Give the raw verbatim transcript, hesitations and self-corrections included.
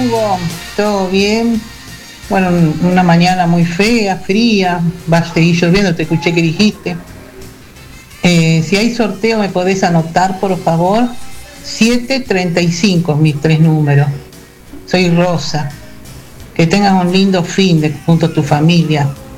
Hugo? ¿Todo bien? Bueno, una mañana muy fea, fría, va a seguir lloviendo, te escuché que dijiste. Eh, si hay sorteo, ¿me podés anotar, por favor? siete treinta y cinco, mis tres números. Soy Rosa. Que tengas un lindo fin de junto a tu familia.